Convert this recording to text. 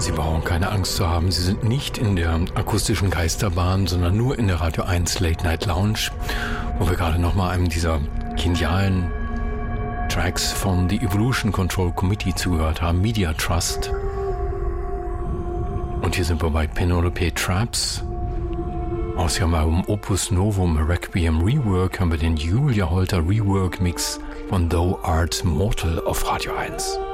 Sie brauchen keine Angst zu haben. Sie sind nicht in der akustischen Geisterbahn, sondern nur in der Radio 1 Late Night Lounge, wo wir gerade nochmal einem dieser genialen Tracks von The Evolution Control Committee zugehört haben, Media Trust. Und hier sind wir bei Penelope Traps. Aus ihrem Album Opus Novum Requiem Rework haben wir den Julia Holter Rework Mix von Thou Art Mortal auf Radio 1.